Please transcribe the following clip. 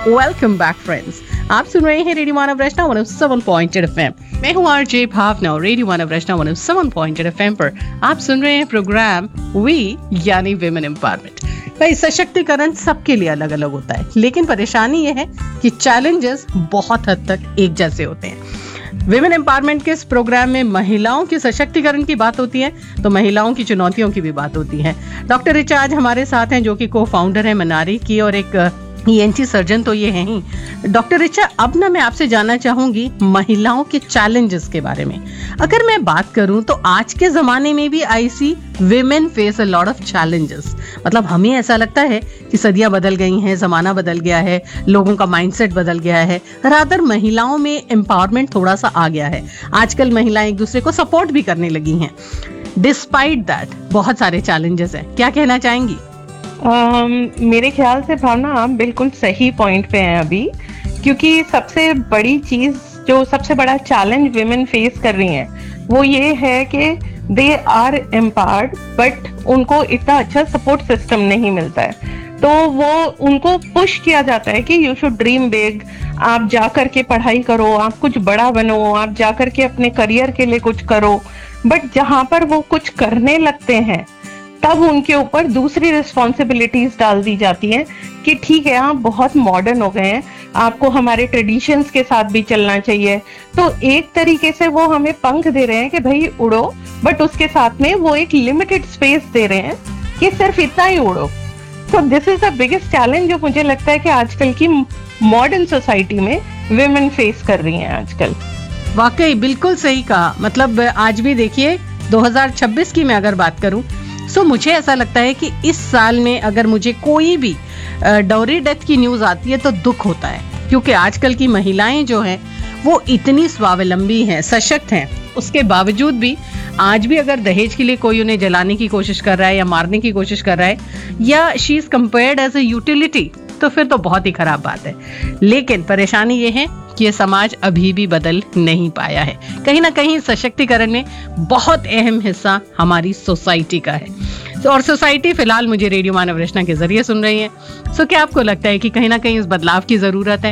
Welcome back friends. आप सुन रहे हैं रेडियो मानव रचना 107.8 FM। मैं हूँ आरजे भावना और रेडियो मानव रचना 107.8 FM पर आप सुन रहे हैं प्रोग्राम वी यानी विमेन एम्पावरमेंट। भाई सशक्तिकरण सबके लिए अलग अलग होता है, लेकिन परेशानी यह है कि चैलेंजेस बहुत हद तक एक जैसे होते हैं। विमेन एम्पावरमेंट के इस प्रोग्राम में महिलाओं के सशक्तिकरण की बात होती है तो महिलाओं की चुनौतियों की भी बात होती है। डॉक्टर रिचा आज हमारे साथ हैं, जो कि को फाउंडर है मनारी की और एक ENT सर्जन तो ये है ही। डॉक्टर रिचा, अब ना मैं आपसे जानना चाहूंगी महिलाओं के चैलेंजेस के बारे में। अगर मैं बात करूं तो आज के जमाने में भी आई सी women face a lot of challenges. मतलब हमें ऐसा लगता है कि सदियां बदल गई हैं, जमाना बदल गया है, लोगों का माइंडसेट बदल गया है, रादर महिलाओं में एम्पावरमेंट थोड़ा सा आ गया है। आजकल महिलाएं एक दूसरे को सपोर्ट भी करने लगी हैं। डिस्पाइट दैट बहुत सारे चैलेंजेस हैं, क्या कहना चाहेंगी? मेरे ख्याल से भावना आप बिल्कुल सही पॉइंट पे हैं अभी, क्योंकि सबसे बड़ी चीज जो सबसे बड़ा चैलेंज विमेन फेस कर रही हैं वो ये है कि दे आर एम्पावर्ड बट उनको इतना अच्छा सपोर्ट सिस्टम नहीं मिलता है। तो वो उनको पुश किया जाता है कि यू शुड ड्रीम बिग, आप जा करके पढ़ाई करो, आप कुछ बड़ा बनो, आप जा करके अपने करियर के लिए कुछ करो। बट जहां पर वो कुछ करने लगते हैं तब उनके ऊपर दूसरी रिस्पॉन्सिबिलिटीज डाल दी जाती हैं कि ठीक है आप बहुत मॉडर्न हो गए हैं, आपको हमारे ट्रेडिशंस के साथ भी चलना चाहिए। तो एक तरीके से वो हमें पंख दे रहे हैं कि भाई उड़ो, बट उसके साथ में वो एक लिमिटेड स्पेस दे रहे हैं कि सिर्फ इतना ही उड़ो। तो this is the biggest challenge जो मुझे लगता है कि आजकल की मॉडर्न सोसाइटी में विमेन फेस कर रही हैं आजकल। वाकई बिल्कुल सही कहा। मतलब आज भी देखिए 2026 की मैं अगर बात करूं सो मुझे ऐसा लगता है कि इस साल में अगर मुझे कोई भी डॉरी डेथ की न्यूज आती है तो दुख होता है, क्योंकि आजकल की महिलाएं जो हैं वो इतनी स्वावलंबी हैं, सशक्त हैं, उसके बावजूद भी आज भी अगर दहेज के लिए कोई उन्हें जलाने की कोशिश कर रहा है या मारने की कोशिश कर रहा है या she is compared as a utility, तो फिर तो बहुत ही खराब बात है। लेकिन परेशानी ये है कि ये समाज अभी भी बदल नहीं पाया है। कहीं ना कहीं सशक्तिकरण में बहुत अहम हिस्सा हमारी सोसाइटी का है। और सोसाइटी फिलहाल मुझे रेडियो मानव रचना के जरिए सुन रही है। सो क्या आपको लगता है कि कहीं ना कहीं इस बदलाव की जरूरत है?